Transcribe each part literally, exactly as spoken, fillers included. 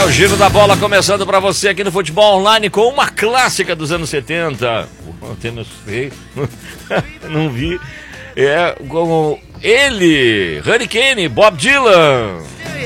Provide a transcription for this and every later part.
o Giro da Bola começando para você aqui no Futebol Online com uma clássica dos anos setenta. Ontem não sei, não vi. É como ele, Hurricane, Bob Dylan.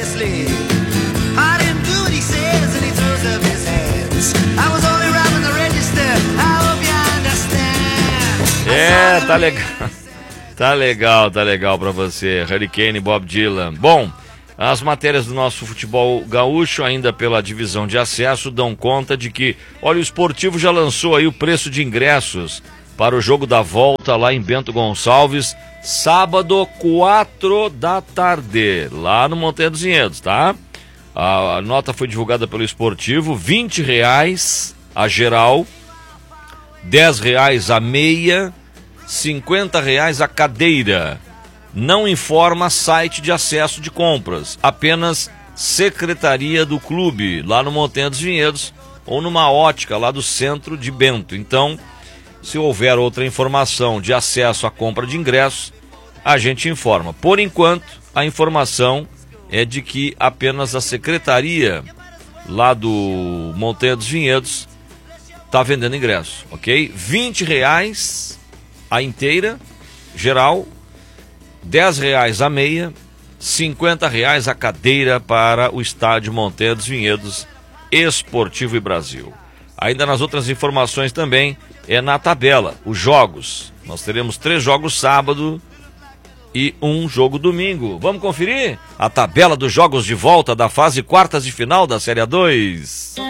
É, tá legal. Tá legal, tá legal pra você. Hurricane, Bob Dylan. Bom, as matérias do nosso futebol gaúcho, ainda pela divisão de acesso, dão conta de que, olha, o Esportivo já lançou aí o preço de ingressos para o jogo da volta lá em Bento Gonçalves, sábado, quatro da tarde, lá no Montanha dos Vinhedos, tá? A, a nota foi divulgada pelo Esportivo, vinte reais a geral, dez reais a meia, cinquenta reais a cadeira. Não informa site de acesso de compras, apenas secretaria do clube, lá no Montanha dos Vinhedos, ou numa ótica lá do centro de Bento. Então, se houver outra informação de acesso à compra de ingressos, a gente informa. Por enquanto, a informação é de que apenas a secretaria lá do Montanha dos Vinhedos está vendendo ingresso, ok? vinte reais a inteira, geral, dez reais a meia, cinquenta reais a cadeira para o estádio Montanha dos Vinhedos, Esportivo e Brasil. Ainda nas outras informações também, é na tabela, os jogos. Nós teremos três jogos sábado e um jogo domingo. Vamos conferir a tabela dos jogos de volta da fase quartas de final da Série A dois.